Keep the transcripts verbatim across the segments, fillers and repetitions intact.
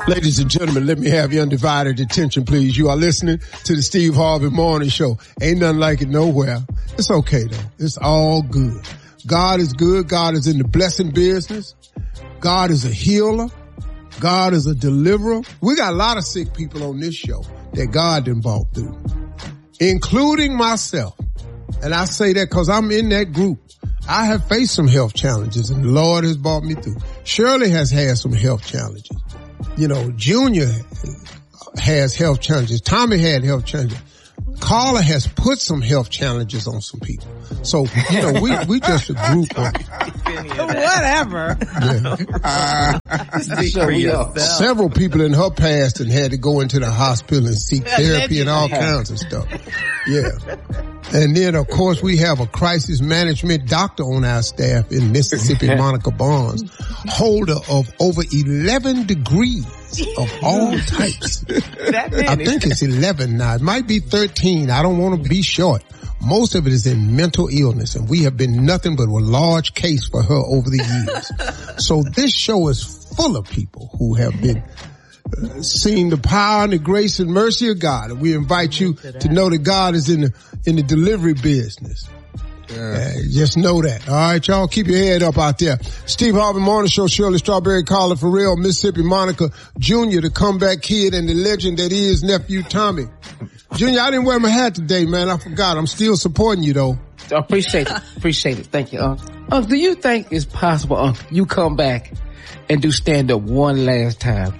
Ladies and gentlemen, let me have your undivided attention, please. You are listening to the Steve Harvey Morning Show. Ain't nothing like it nowhere. It's okay, though. It's all good. God is good. God is in the blessing business. God is a healer. God is a deliverer. We got a lot of sick people on this show that God done brought through, including myself. And I say that because I'm in that group. I have faced some health challenges, and the Lord has brought me through. Shirley has had some health challenges. You know, Junior has health challenges. Tommy had health challenges. Carla has put some health challenges on some people. So, you know, we, we just a group of... Whatever. Yeah. Uh, so several people in her past and had to go into the hospital and seek therapy and all kinds of stuff. Yeah. And then, of course, we have a crisis management doctor on our staff in Mississippi, Monica Barnes, holder of over eleven degrees of all types. I think it's eleven now. It might be thirteen. I don't want to be short. Most of it is in mental illness, and we have been nothing but a large case for her over the years. So this show is full of people who have been uh, seeing the power and the grace and mercy of God. And we invite you to know that God is in the in the delivery business. Yeah. Uh, just know that. All right, y'all, keep your head up out there. Steve Harvey Morning Show, Shirley Strawberry, Carla Farrell, Mississippi Monica, Junior, the comeback kid, and the legend that is nephew Tommy. Junior, I didn't wear my hat today, man. I forgot. I'm still supporting you, though. I appreciate it. Appreciate it. Thank you, Unc. Unc, do you think it's possible, Unc, you come back and do stand-up one last time?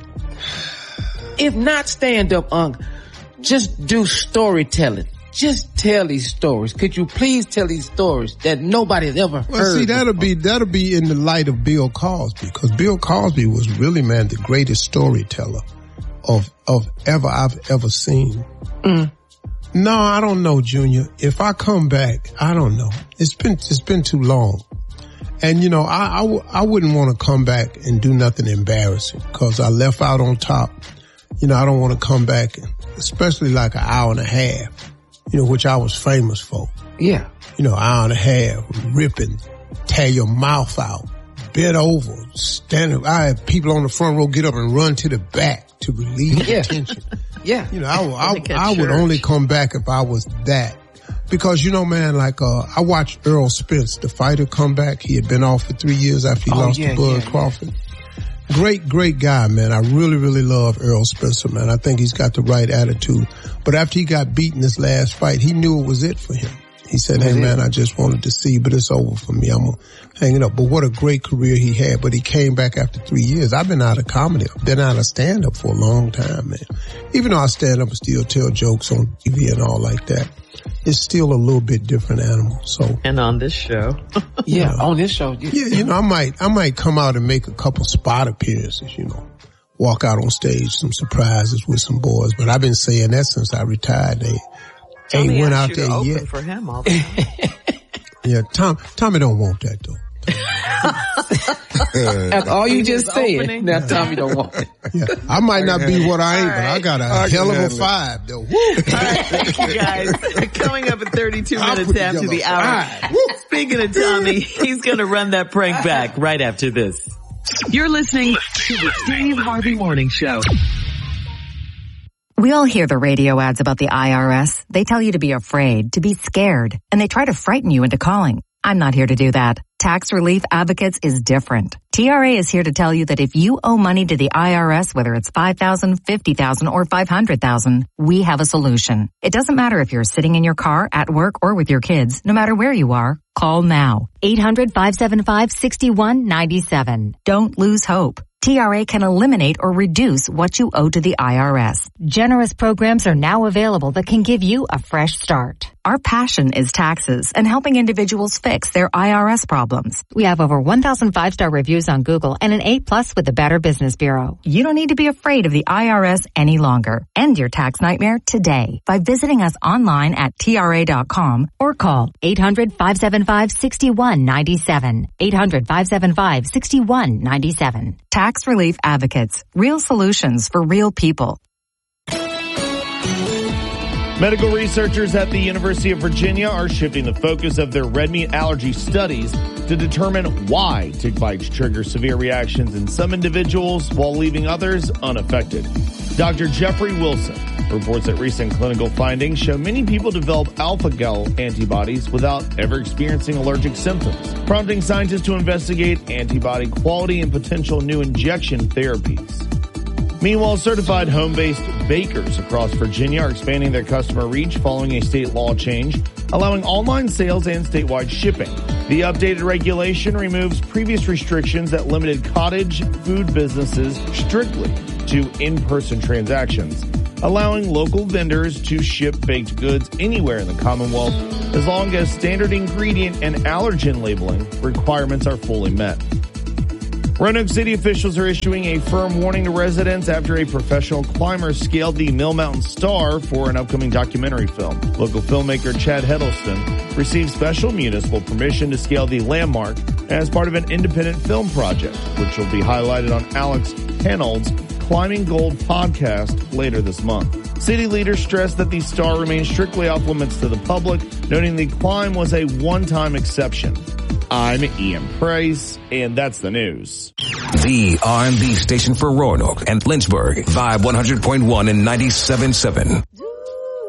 If not stand-up, Unc, just do storytelling. Just tell these stories. Could you please tell these stories that nobody's ever well, heard? See, that'll be that'll be in the light of Bill Cosby, because Bill Cosby was really, man, the greatest storyteller of of ever I've ever seen. Mm. No, I don't know, Junior. If I come back, I don't know. It's been it's been too long, and you know, I I, w- I wouldn't want to come back and do nothing embarrassing because I left out on top. You know, I don't want to come back, especially like an hour and a half. You know, which I was famous for. Yeah. You know, hour and a half, ripping, tear your mouth out, bent over, standing. I had people on the front row get up and run to the back to relieve yeah. the tension. Yeah. You know, I, I, I, I would only come back if I was that. Because, you know, man, like, uh, I watched Earl Spence, the fighter, come back. He had been off for three years after he oh, lost yeah, to Bud yeah, Crawford. Yeah. Great, great guy, man. I really, really love Earl Spencer, man. I think he's got the right attitude. But after he got beaten this last fight, he knew it was it for him. He said, hey, man, I just wanted to see, but it's over for me. I'm going to hang it up. But what a great career he had. But he came back after three years. I've been out of comedy. I've been out of stand-up for a long time, man. Even though I stand up and still tell jokes on T V and all like that, it's still a little bit different animal. So and on this show, yeah, you know, on this show, yeah, you know, I might, I might come out and make a couple spot appearances. You know, walk out on stage, some surprises with some boys. But I've been saying that since I retired. They ain't went out there open yet. For him all the time. Yeah, Tom, Tommy don't want that though. After all you just said, now Tommy don't want it. Yeah, I might not be what I ain't, right. But I got a I hell of a five, though. Woo. All right, thank you guys. Coming up at thirty-two minutes after the hour. Speaking of Tommy, he's going to run that prank back right after this. You're listening to the Steve Harvey Morning Show. We all hear the radio ads about the I R S. They tell you to be afraid, to be scared, and they try to frighten you into calling. I'm not here to do that. Tax Relief Advocates is different. T R A is here to tell you that if you owe money to the I R S, whether it's five thousand dollars, fifty thousand dollars, or five hundred thousand dollars, we have a solution. It doesn't matter if you're sitting in your car, at work, or with your kids. No matter where you are, call now. eight hundred, five seven five, six one nine seven. Don't lose hope. T R A can eliminate or reduce what you owe to the I R S. Generous programs are now available that can give you a fresh start. Our passion is taxes and helping individuals fix their I R S problems. We have over one thousand five-star reviews on Google and an A plus with the Better Business Bureau. You don't need to be afraid of the I R S any longer. End your tax nightmare today by visiting us online at T R A dot com or call eight hundred, five seven five, six one nine seven. eight hundred, five seven five, six one nine seven. Tax Relief Advocates. Real solutions for real people. Medical researchers at the University of Virginia are shifting the focus of their red meat allergy studies to determine why tick bites trigger severe reactions in some individuals while leaving others unaffected. Doctor Jeffrey Wilson reports that recent clinical findings show many people develop alpha-gal antibodies without ever experiencing allergic symptoms, prompting scientists to investigate antibody quality and potential new injection therapies. Meanwhile, certified home-based bakers across Virginia are expanding their customer reach following a state law change, allowing online sales and statewide shipping. The updated regulation removes previous restrictions that limited cottage food businesses strictly to in-person transactions, allowing local vendors to ship baked goods anywhere in the Commonwealth as long as standard ingredient and allergen labeling requirements are fully met. Roanoke City officials are issuing a firm warning to residents after a professional climber scaled the Mill Mountain Star for an upcoming documentary film. Local filmmaker Chad Heddleston received special municipal permission to scale the landmark as part of an independent film project, which will be highlighted on Alex Hanold's Climbing Gold podcast later this month. City leaders stressed that the star remains strictly off limits to the public, noting the climb was a one-time exception. I'm Ian Price, and that's the news. The R and B station for Roanoke and Lynchburg, Vibe one hundred point one and ninety-seven point seven.